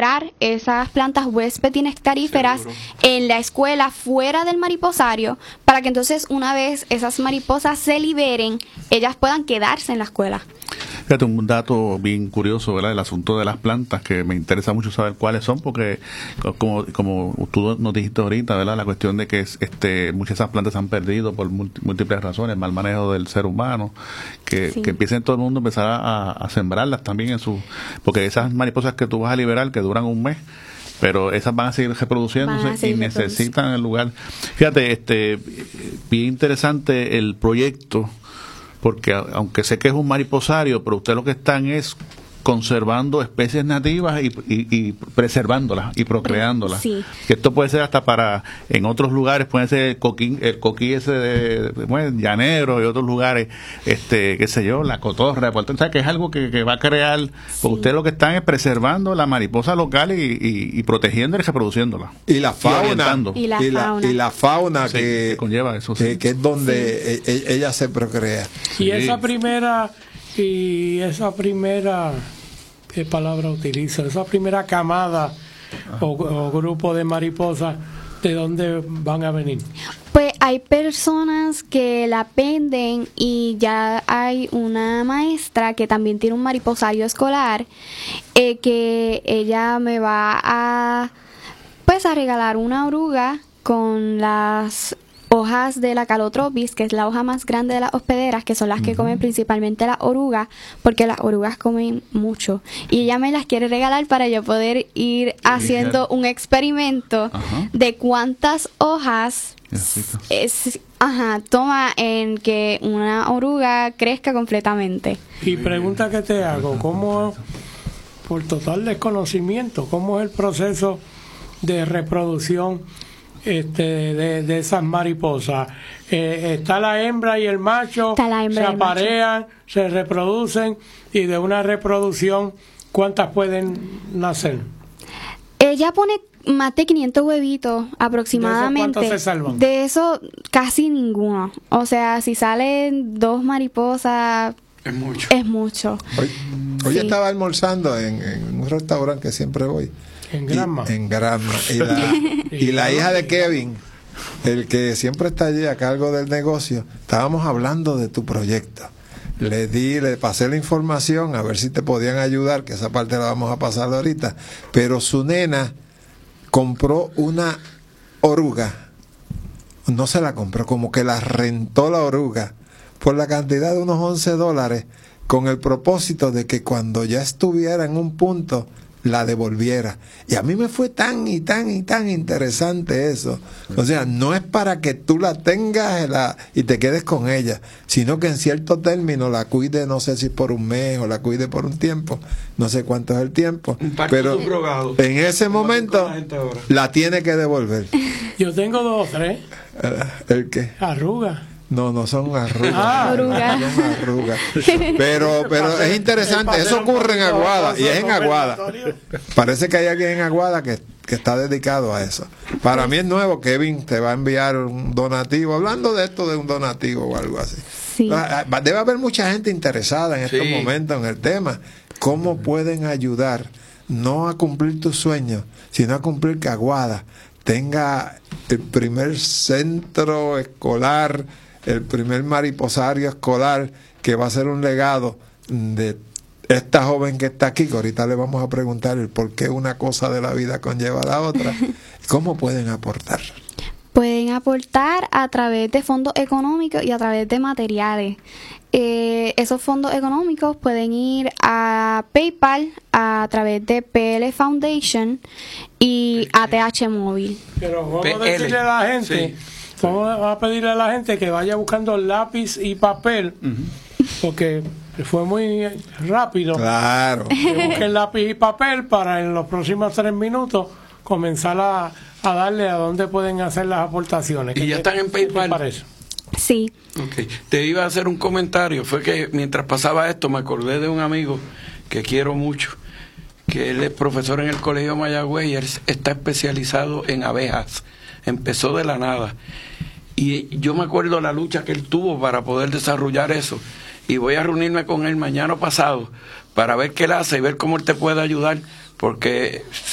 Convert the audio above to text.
sembrar esas plantas huésped nectaríferas en la escuela fuera del mariposario, para que entonces una vez esas mariposas se liberen, ellas puedan quedarse en la escuela. Fíjate, un dato bien curioso, ¿verdad? El asunto de las plantas, que me interesa mucho saber cuáles son, porque como tú nos dijiste ahorita, ¿verdad? La cuestión de que muchas de esas plantas se han perdido por múltiples razones, mal manejo del ser humano, que empiecen todo el mundo a empezar a sembrarlas también porque esas mariposas que tú vas a liberar, que duran un mes, pero esas van a seguir reproduciéndose y necesitan el lugar. Fíjate, bien interesante el proyecto, porque aunque sé que es un mariposario, pero ustedes lo que están es conservando especies nativas y preservándolas y procreándolas. Sí. Que esto puede ser hasta en otros lugares, puede ser el coquí ese de llanero y otros lugares, qué sé yo, la cotorra, o sea, que es algo que va a crear, porque ustedes lo que están es preservando la mariposa local y protegiendo y reproduciéndla. Y la fauna. Y la fauna sí, que conlleva eso. Que es donde ella se procrea. Y esa primera... ¿qué palabra utilizo? Esa primera camada o grupo de mariposas, ¿de dónde van a venir? Pues hay personas que la venden y ya hay una maestra que también tiene un mariposario escolar, que ella me va a regalar una oruga con las hojas de la Calotropis, que es la hoja más grande de las hospederas, que son las que comen principalmente las orugas, porque las orugas comen mucho. Y ella me las quiere regalar para yo poder ir haciendo un experimento de cuántas hojas toma en que una oruga crezca completamente. Y pregunta que te hago, ¿cómo, por total desconocimiento, cómo es el proceso de reproducción de esas mariposas? Está la hembra y el macho, se aparean, se reproducen, y de una reproducción, ¿cuántas pueden nacer? Ella pone más de 500 huevitos aproximadamente. ¿De eso cuántos se salvan? De eso casi ninguno. O sea, si salen 2 mariposas, es mucho. Hoy estaba almorzando en un restaurante que siempre voy. En Granma. Y la hija de Kevin, el que siempre está allí a cargo del negocio, estábamos hablando de tu proyecto. Le pasé la información a ver si te podían ayudar, que esa parte la vamos a pasar ahorita. Pero su nena compró una oruga. No se la compró, como que la rentó la oruga por la cantidad de unos $11, con el propósito de que cuando ya estuviera en un punto la devolviera. Y a mí me fue tan interesante eso. O sea, no es para que tú la tengas y te quedes con ella, sino que en cierto término la cuide, no sé si por un mes o la cuide por un tiempo, no sé cuánto es el tiempo, pero en ese momento la tiene que devolver. Yo tengo 2 o 3. ¿El qué? Arrugas. No son arrugas. No son arrugas. Pero es interesante, eso ocurre en Aguada, y es en Aguada. Parece que hay alguien en Aguada que está dedicado a eso. Para mí es nuevo. Kevin te va a enviar un donativo, hablando de esto, de un donativo o algo así. Sí. Debe haber mucha gente interesada en estos momentos en el tema. ¿Cómo pueden ayudar no a cumplir tus sueños, sino a cumplir que Aguada tenga el primer centro escolar, el primer mariposario escolar, que va a ser un legado de esta joven que está aquí, que ahorita le vamos a preguntar el por qué una cosa de la vida conlleva a la otra? ¿Cómo pueden aportar? Pueden aportar a través de fondos económicos y a través de materiales. Esos fondos económicos pueden ir a PayPal a través de PL Foundation y ATH Móvil. Pero vamos a decirle a la gente... Vamos a pedirle a la gente que vaya buscando lápiz y papel, porque fue muy rápido. Claro. Que busquen lápiz y papel para en los próximos 3 minutos comenzar a darle a dónde pueden hacer las aportaciones. ¿Y ya están en PayPal? Parece. Sí. Okay. Te iba a hacer un comentario. Fue que mientras pasaba esto me acordé de un amigo que quiero mucho, que él es profesor en el Colegio Mayagüez y él está especializado en abejas. Empezó de la nada. Y yo me acuerdo la lucha que él tuvo para poder desarrollar eso. Y voy a reunirme con él mañana pasado para ver qué él hace y ver cómo él te puede ayudar, porque